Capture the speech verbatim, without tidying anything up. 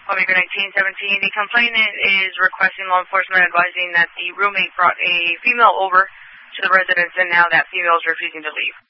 Homemaker nineteen seventeen. The complainant is requesting law enforcement advising that the roommate brought a female over to the residence, and now that female is refusing to leave.